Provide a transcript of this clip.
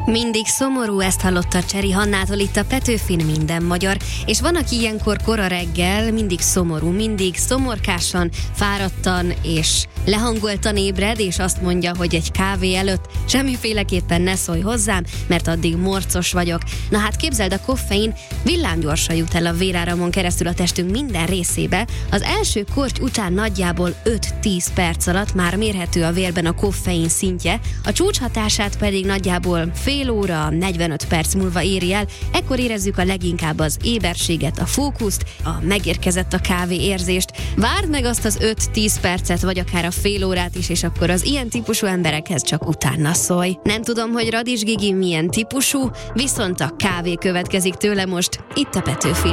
Mindig szomorú, ezt hallotta Cseri Hannától itt a Petőfin Minden Magyar, és van, aki ilyenkor kora reggel mindig szomorú, mindig szomorkásan, fáradtan és lehangoltan ébred, és azt mondja, hogy egy kávé előtt semmiféleképpen ne szólj hozzám, mert addig morcos vagyok. Na hát képzeld, a koffein villámgyorsan jut el a véráramon keresztül a testünk minden részébe. Az első korty után nagyjából 5-10 perc alatt már mérhető a vérben a koffein szintje, a csúcshatását pedig nagyjából fél óra, 45 perc múlva éri el, ekkor érezzük a leginkább az éberséget, a fókuszt, a megérkezett a kávé érzést. Várd meg azt az 5-10 percet, vagy akár a fél órát is, és akkor az ilyen típusú emberekhez csak utána szólj. Nem tudom, hogy Radis Gigi milyen típusú, viszont a kávé következik tőle most, itt a Petőfin.